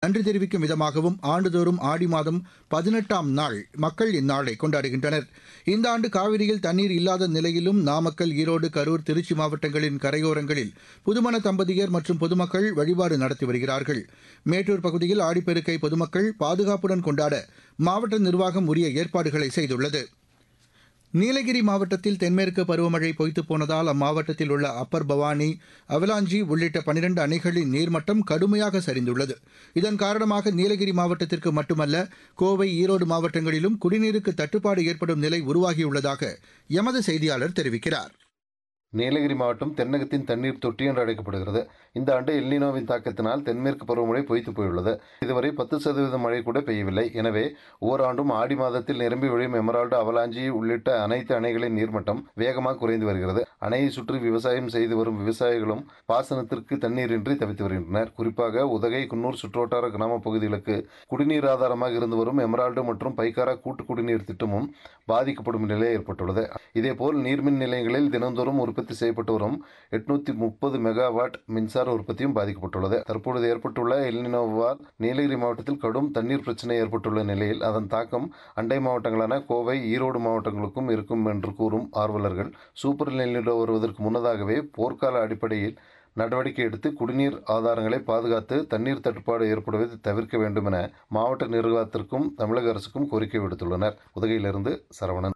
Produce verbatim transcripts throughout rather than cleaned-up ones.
நன்றி தெரிவிக்கும் விதமாகவும் ஆண்டுதோறும் ஆடி மாதம் பதினெட்டாம் நாள் மக்கள் இந்நாளை கொண்டாடுகின்றனர். இந்த ஆண்டு காவிரியில் தண்ணீர் இல்லாத நிலையிலும் நாமக்கல், ஈரோடு, கரூர், திருச்சி மாவட்டங்களின் கரையோரங்களில் புதுமண தம்பதியர் மற்றும் பொதுமக்கள் வழிபாடு நடத்தி வருகிறார்கள். மேட்டூர் பகுதியில் ஆடிப்பெருக்கை பொதுமக்கள் பாதுகாப்புடன் கொண்டாட மாவட்ட நிர்வாகம் உரிய ஏற்பாடுகளை செய்துள்ளது. நீலகிரி மாவட்டத்தில் தென்மேற்கு பருவமழை பொய்த்துப் போனதால் அம்மாவட்டத்தில் உள்ள அப்பர் பவானி, அவலாஞ்சி உள்ளிட்ட பனிரண்டு அணைகளின் நீர்மட்டம் கடுமையாக சரிந்துள்ளது. இதன் காரணமாக நீலகிரி மாவட்டத்திற்கு மட்டுமல்ல, கோவை, ஈரோடு மாவட்டங்களிலும் குடிநீருக்கு தட்டுப்பாடு ஏற்படும் நிலை உருவாகியுள்ளதாக எமது செய்தியாளர் தெரிவிக்கிறார். நீலகிரி மாவட்டம் தென்னகத்தின் தண்ணீர் தொட்டி என்று அழைக்கப்படுகிறது. இந்த ஆண்டு எல்னினோவின் தாக்கத்தினால் தென்மேற்கு பருவமழை பொய்த்து போயுள்ளது. இதுவரை பத்து சதவீதம் மழை கூட பெய்யவில்லை. எனவே ஓராண்டும் ஆடி மாதத்தில் நிரம்பி வழியும் எமரால்டு, அவலாஞ்சி உள்ளிட்ட அனைத்து அணைகளின் நீர்மட்டம் வேகமாக குறைந்து வருகிறது. அணையை சுற்றி விவசாயம் செய்து வரும் விவசாயிகளும் பாசனத்திற்கு தண்ணீரின்றி தவித்து வருகின்றனர். குறிப்பாக உதகை, குன்னூர் சுற்றுவட்டார கிராம பகுதிகளுக்கு குடிநீர் ஆதாரமாக இருந்து வரும் எமரால்டு மற்றும் பைக்காரா கூட்டு குடிநீர் திட்டமும் பாதிக்கப்படும் நிலை ஏற்பட்டுள்ளது. இதேபோல் நீர்மின் நிலையங்களில் தினந்தோறும் உற்பத்தி செய்யப்பட்டு வரும் எட்நூத்தி முப்பது மெகாவாட் மின்சார உற்பத்தியும் பாதிக்கப்பட்டுள்ளது. தற்பொழுது ஏற்பட்டுள்ள எல்னினோவால் நீலகிரி மாவட்டத்தில் கடும் தண்ணீர் பிரச்சினை ஏற்பட்டுள்ள நிலையில் அதன் தாக்கம் அண்டை மாவட்டங்களான கோவை, ஈரோடு மாவட்டங்களுக்கும் இருக்கும் என்று கூறும் ஆர்வலர்கள், சூப்பர் எல்னினோ வருவதற்கு முன்னதாகவே போர்க்கால அடிப்படையில் நடவடிக்கை எடுத்து குடிநீர் ஆதாரங்களை பாதுகாத்து தண்ணீர் தட்டுப்பாடு ஏற்படுவதை தவிர்க்க வேண்டும் என மாவட்ட நிர்வாகத்திற்கும் தமிழக அரசுக்கும் கோரிக்கை விடுத்துள்ளனர். உதகையிலிருந்து சரவணன்.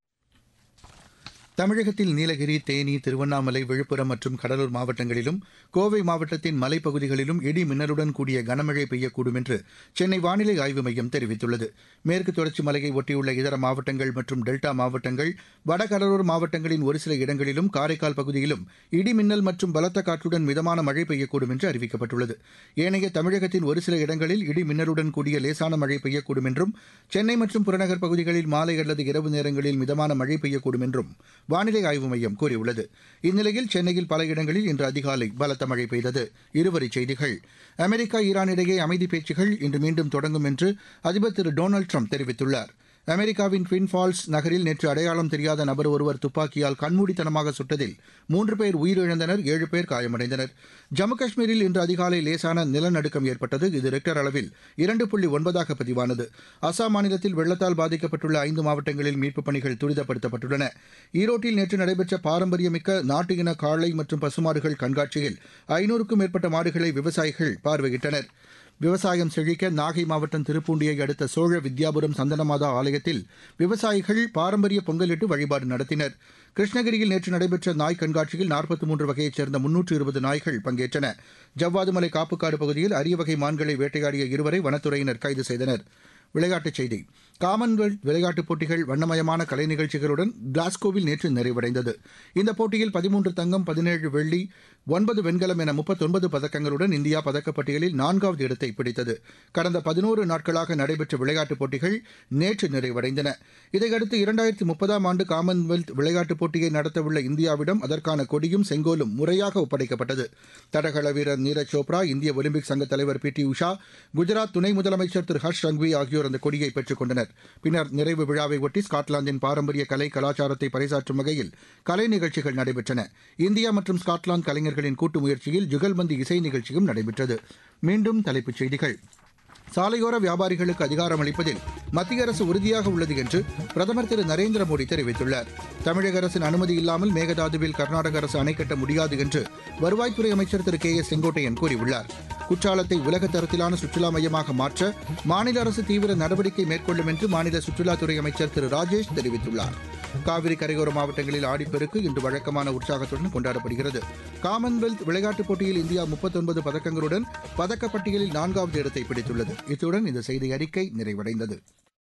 தமிழகத்தில் நீலகிரி, தேனி, திருவண்ணாமலை, விழுப்புரம் மற்றும் கடலூர் மாவட்டங்களிலும் கோவை மாவட்டத்தின் மலைப்பகுதிகளிலும் இடி மின்னலுடன் கூடிய கனமழை பெய்யக்கூடும் என்று சென்னை வானிலை ஆய்வு மையம் தெரிவித்துள்ளது. மேற்கு தொடர்ச்சி மலையை ஒட்டியுள்ள இதர மாவட்டங்கள் மற்றும் டெல்டா மாவட்டங்கள், வடகடலோர மாவட்டங்களின் ஒரு சில இடங்களிலும், காரைக்கால் பகுதியிலும் இடி மின்னல் மற்றும் பலத்த காற்றுடன் மிதமான மழை பெய்யக்கூடும் என்று அறிவிக்கப்பட்டுள்ளது. ஏனைய தமிழகத்தின் ஒரு சில இடங்களில் இடி மின்னலுடன் கூடிய லேசான மழை பெய்யக்கூடும் என்றும், சென்னை மற்றும் புறநகர் பகுதிகளில் மாலை அல்லது இரவு நேரங்களில் மிதமான மழை பெய்யக்கூடும் என்றும் வானிலை ஆய்வு மையம் கூறியுள்ளது. இந்நிலையில் சென்னையில் பல இடங்களில் இன்று அதிகாலை பலத்த மழை பெய்தது. இருவரிச் செய்திகள். அமெரிக்கா, ஈரான் இடையே அமைதி பேச்சுகள் இன்று மீண்டும் தொடங்கும் என்று அதிபர் திரு டொனால்டு ட்ரம்ப் தெரிவித்துள்ளார். அமெரிக்காவின் ட்வின் ஃபால்ஸ் நகரில் நேற்று அடையாளம் தெரியாத நபர் ஒருவர் துப்பாக்கியால் கண்மூடித்தனமாக சுட்டதில் மூன்று பேர் உயிரிழந்தனர், ஏழு பேர் காயமடைந்தனர். ஜம்மு காஷ்மீரில் இன்று அதிகாலை லேசான நிலநடுக்கம் ஏற்பட்டது. இது ரெக்டர் அளவில் இரண்டு புள்ளி ஒன்பதாக பதிவானது. அசாம் மாநிலத்தில் வெள்ளத்தால் பாதிக்கப்பட்டுள்ள ஐந்து மாவட்டங்களில் மீட்புப் பணிகள் துரிதப்படுத்தப்பட்டுள்ளன. ஈரோட்டில் நேற்று நடைபெற்ற பாரம்பரியமிக்க நாட்டு இன காளை மற்றும் பசுமாடுகள் கண்காட்சியில் ஐநூறுக்கும் மேற்பட்ட மாடுகளை விவசாயிகள் பார்வையிட்டனர். விவசாயம் செழிக்க நாகை மாவட்டம் திருப்பூண்டியை அடுத்த சோழ வித்யாபுரம் சந்தனமாதா ஆலயத்தில் விவசாயிகள் பாரம்பரிய பொங்கலிட்டு வழிபாடு நடத்தினர். கிருஷ்ணகிரியில் நேற்று நடைபெற்ற நாய் கண்காட்சியில் நாற்பத்தி மூன்று வகையைச் சேர்ந்த முன்னூற்று இருபது நாய்கள் பங்கேற்றன. ஜவ்வாதுமலை காப்புக்காடு பகுதியில் அரிய வகை மான்களை வேட்டையாடிய இருவரை வனத்துறையினர் கைது செய்தனர். விளையாட்டுச் செய்தி. காமன்வெல்த் விளையாட்டுப் போட்டிகள் வண்ணமயமான கலை நிகழ்ச்சிகளுடன் கிளாஸ்கோவில் நேற்று நிறைவடைந்தது. இந்த போட்டியில் பதிமூன்று தங்கம், பதினேழு வெள்ளி, ஒன்பது வெண்கலம் என முப்பத்தொன்பது பதக்கங்களுடன் இந்தியா பதக்கப்பட்டியலில் நான்காவது இடத்தை பிடித்தது. கடந்த பதினோரு நாட்களாக நடைபெற்ற விளையாட்டுப் போட்டிகள் நேற்று நிறைவடைந்தன. இதையடுத்து இரண்டாயிரத்தி முப்பதாம் ஆண்டு காமன்வெல்த் விளையாட்டுப் போட்டியை நடத்தவுள்ள இந்தியாவிடம் அதற்கான கொடியும் செங்கோலும் முறையாக ஒப்படைக்கப்பட்டது. தடகள வீரர் நீரஜ் சோப்ரா, இந்திய ஒலிம்பிக் சங்க தலைவர் பி டி உஷா, குஜராத் துணை முதலமைச்சர் திரு ஹர்ஷ் சங்வி ஆகியோர் அந்த கொடியை பெற்றுக் கொண்டனர். பின்னர் நிறைவு விழாவை ஒட்டி ஸ்காட்லாந்தின் பாரம்பரிய கலை கலாச்சாரத்தை பறைசாற்றும் வகையில் கலை நிகழ்ச்சிகள் நடைபெற்றன. இந்தியா மற்றும் ஸ்காட்லாந்து கலைஞர்களின் கூட்டு முயற்சியில் ஜுகல்பந்து இசை நிகழ்ச்சியும் நடைபெற்றது. மீண்டும் தலைப்புச் செய்திகள். சாலையோர வியாபாரிகளுக்கு அதிகாரம் அளிப்பதில் மத்திய அரசு உறுதியாக உள்ளது என்று பிரதமர் திரு நரேந்திர மோடி தெரிவித்துள்ளார். தமிழக அரசின் அனுமதி இல்லாமல் மேகதாதுவில் கர்நாடக அரசு அணை கட்ட முடியாது என்று வருவாய்த்துறை அமைச்சர் திரு கே எஸ் செங்கோட்டையன் கூறியுள்ளார். குற்றாலத்தை உலக தரத்திலான சுற்றுலா மையமாக மாற்ற மாநில அரசு தீவிர நடவடிக்கை மேற்கொள்ளும் என்று மாநில சுற்றுலாத்துறை அமைச்சர் திரு ராஜேஷ் தெரிவித்துள்ளார். காவிரி கரையோர மாவட்டங்களில் ஆடிப்பெருக்கு இன்று வழக்கமான உற்சாகத்துடன் கொண்டாடப்படுகிறது. காமன்வெல்த் விளையாட்டுப் போட்டியில் இந்தியா முப்பத்தொன்பது பதக்கங்களுடன் பதக்கப்பட்டியலில் நான்காவது இடத்தை பிடித்துள்ளது. இத்துடன் இந்த செய்தி அறிக்கை நிறைவடைந்தது.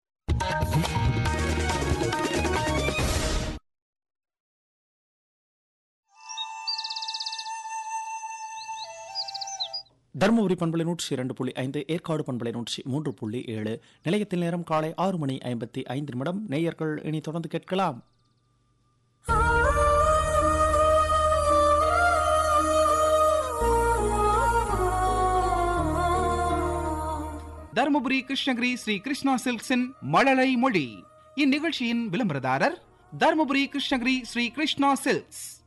தருமபுரி பண்பலை நூற்றி இரண்டு புள்ளி ஐந்து, ஏற்காடு பண்பலை நூற்றி மூன்று புள்ளி ஏழு. நிலையத்தில் நேரம் காலை ஆறு மணி ஐம்பத்தி ஐந்து நிமிடம். நேயர்கள் இனி தொடர்ந்து கேட்கலாம். தருமபுரி கிருஷ்ணகிரி ஸ்ரீ கிருஷ்ணா சில்க்ஸின் மழலை மொழி. இந்நிகழ்ச்சியின் விளம்பரதாரர் தருமபுரி கிருஷ்ணகிரி ஸ்ரீ கிருஷ்ணா சில்க்ஸ்.